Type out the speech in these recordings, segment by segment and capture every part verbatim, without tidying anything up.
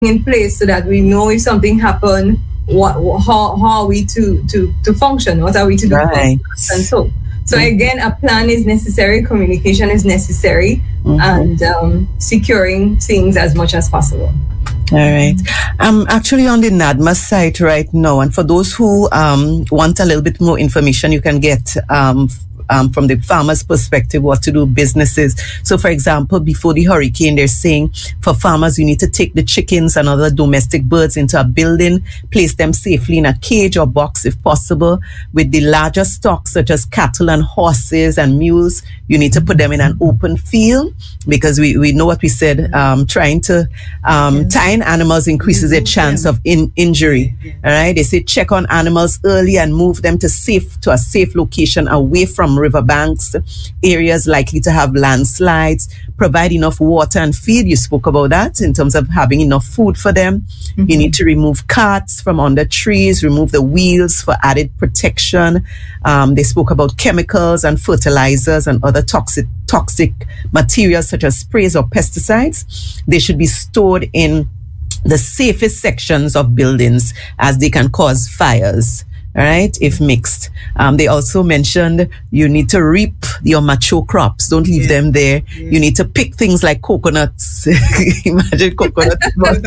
in place so that we know if something happened, what, how, how are we to, to, to function? What are we to do? Right. And so, so mm-hmm. again, a plan is necessary, communication is necessary, mm-hmm. and um, securing things as much as possible. All right. I'm actually on the NADMA site right now, and for those who um, want a little bit more information, you can get um, Um, from the farmer's perspective, what to do, businesses. So, for example, before the hurricane, they're saying for farmers, you need to take the chickens and other domestic birds into a building, place them safely in a cage or box if possible. With the larger stocks, such as cattle and horses and mules, you need to put them in an open field, because we, we know what we said, um, trying to um, tying animals increases their chance of in, injury. All right. They say check on animals early and move them to safe to a safe location away from riverbanks, areas likely to have landslides. Provide enough water and feed. You spoke about that in terms of having enough food for them. Mm-hmm. You need to remove carts from under trees, remove the wheels for added protection. Um, they spoke about chemicals and fertilizers and other toxic toxic materials such as sprays or pesticides. They should be stored in the safest sections of buildings, as they can cause fires. All right, if mixed. Um, they also mentioned you need to reap your mature crops. Don't leave yeah. them there. Yeah. You need to pick things like coconuts. Imagine coconuts.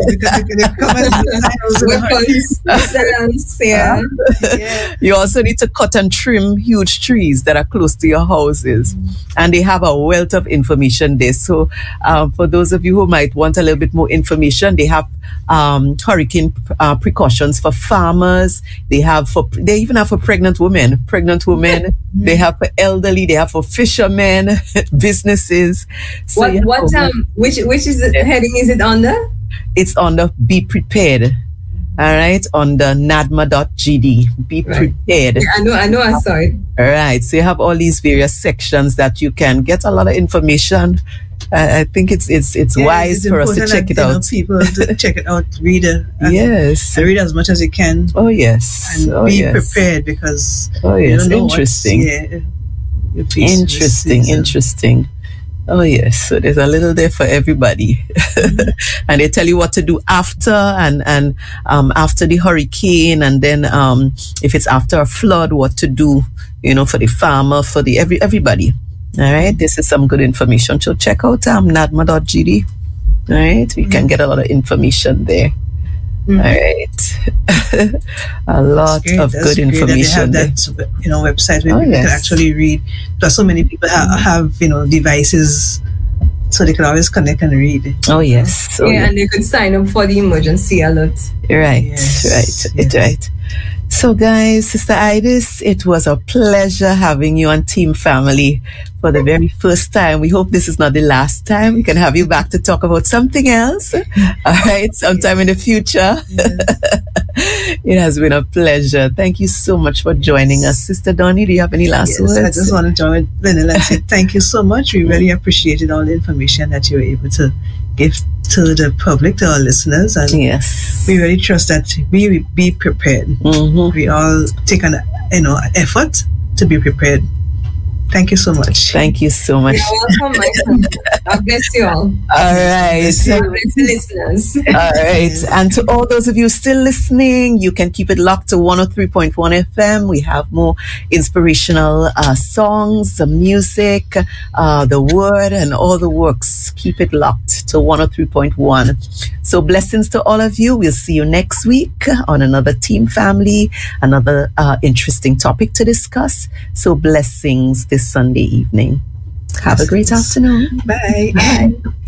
yeah. yeah. You also need to cut and trim huge trees that are close to your houses. Mm. And they have a wealth of information there. So um, for those of you who might want a little bit more information, they have um, hurricane uh, precautions for farmers. They have for They even have for pregnant women, pregnant women. Mm-hmm. They have for elderly. They have for fishermen, businesses. So what? What? Um. Which? Which is the yeah. heading? Is it under? It's under Be Prepared. All right, on the nadma dot g d. Be right. prepared. Yeah, I know. I know. I saw it. All right. So you have all these various sections that you can get a lot of information. Uh, I think it's it's it's yeah, wise it's for us to check it out. Know, people to check it out, read it. And, yes, and read as much as you can. Oh yes, and oh, be yes. prepared, because oh yes, you don't know interesting. Yeah, interesting, interesting. Oh yes, so there's a little there for everybody, and they tell you what to do after and and um after the hurricane, and then um if it's after a flood, what to do, you know, for the farmer, for the every everybody. All right, this is some good information. So check out um, nadma dot g d. All right, we mm-hmm. can get a lot of information there. Mm-hmm. All right, a lot of That's good information. They have that, you know, website where oh, people yes. can actually read. Because so many people ha- mm-hmm. have, you know, devices, so they can always connect and read. Oh yes, yeah, oh, yes. and they could sign up for the emergency alert. Right, yes. right, yes. right. So guys, Sister Idis, it was a pleasure having you on Team Family for the very first time. We hope this is not the last time. We can have you back to talk about something else. All right, sometime in the future. Yes. It has been a pleasure. Thank you so much for joining us. Sister Donnie, do you have any last yes, words? I just want to join Vanilla and say thank you so much. We really appreciated all the information that you were able to give to the public, to our listeners, and yes, we really trust that we will be prepared. Mm-hmm. We all take an you know effort to be prepared. Thank you so much. Thank you so much. You're welcome, my son. God bless you all. All right. God bless the listeners. All right. And to all those of you still listening, you can keep it locked to one oh three point one F M. We have more inspirational uh, songs, the music, uh, the word, and all the works. Keep it locked to one oh three point one. So blessings to all of you. We'll see you next week on another Team Family, another uh, interesting topic to discuss. So blessings this Sunday evening. Have a great afternoon. Bye. Bye.